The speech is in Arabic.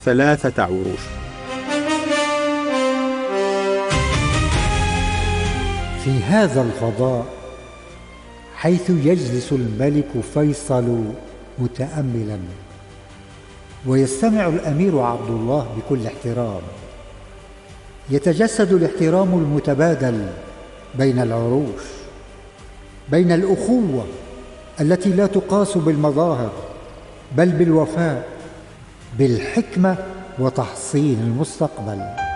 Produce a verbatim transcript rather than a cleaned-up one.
ثلاثة عروش. في هذا الفضاء حيث يجلس الملك فيصل متأملا ويستمع الأمير عبد الله بكل احترام، يتجسد الاحترام المتبادل بين العروش، بين الأخوة التي لا تقاس بالمظاهر بل بالوفاء، بالحكمة وتحصين المستقبل.